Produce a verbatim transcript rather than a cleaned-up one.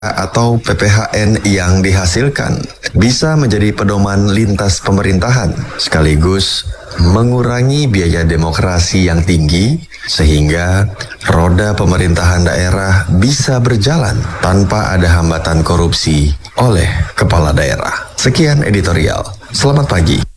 atau P P H N yang dihasilkan bisa menjadi pedoman lintas pemerintahan sekaligus mengurangi biaya demokrasi yang tinggi sehingga roda pemerintahan daerah bisa berjalan tanpa ada hambatan korupsi oleh kepala daerah. Sekian editorial. Selamat pagi.